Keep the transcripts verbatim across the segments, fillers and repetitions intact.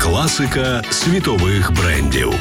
Класика світових брендів.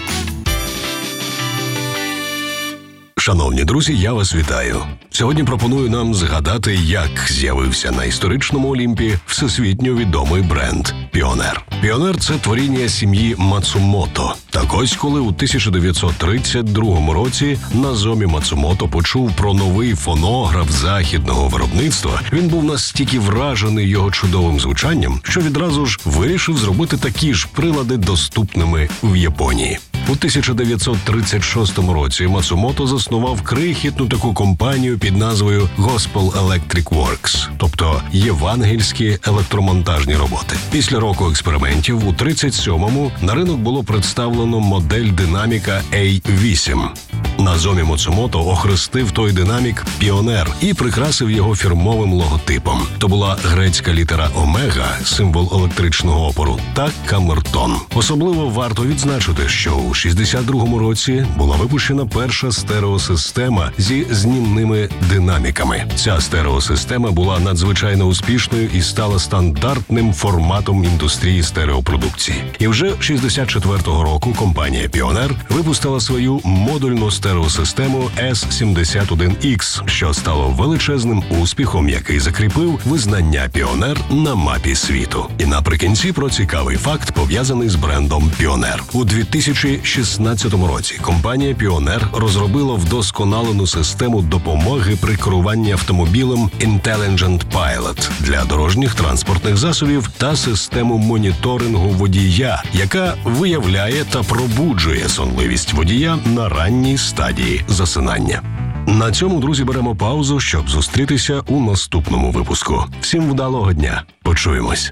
Шановні друзі, я вас вітаю. Сьогодні пропоную нам згадати, як з'явився на історичному Олімпі всесвітньо відомий бренд «Піонер». «Піонер» – це творіння сім'ї Мацумото. Так ось, коли у тисяча дев'ятсот тридцять другому році Нозомі Мацумото почув про новий фонограф західного виробництва, він був настільки вражений його чудовим звучанням, що відразу ж вирішив зробити такі ж прилади доступними в Японії. У тисяча дев'ятсот тридцять шостому році Мацумото заснував крихітну таку компанію під назвою Gospel Electric Works, тобто євангельські електромонтажні роботи. Після року експериментів у тридцять сьомому на ринок було представлено модель динаміка ей вісім. Нозомі Мацумото охрестив той динамік «Піонер» і прикрасив його фірмовим логотипом. То була грецька літера «Омега», символ електричного опору, та камертон. Особливо варто відзначити, що у шістдесят другому році була випущена перша стереосистема зі знімними динаміками. Ця стереосистема була надзвичайно успішною і стала стандартним форматом індустрії стереопродукції. І вже шістдесят четвертого року компанія «Піонер» випустила свою модульну стереосистему ес сімдесят один ікс, що стало величезним успіхом, який закріпив визнання «Піонер» на мапі світу. І наприкінці про цікавий факт, пов'язаний з брендом «Піонер». У дві тисячі шістнадцятому році компанія «Піонер» розробила вдосконалену систему допомоги при керуванні автомобілем Intelligent Pilot для дорожніх транспортних засобів та систему моніторингу водія, яка виявляє та пробуджує сонливість водія на ранній стадії засинання. На цьому, друзі, беремо паузу, щоб зустрітися у наступному випуску. Всім вдалого дня. Почуємось.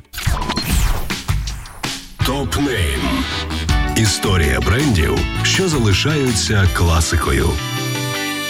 Топ-нейм. Історія брендів, що залишаються класикою.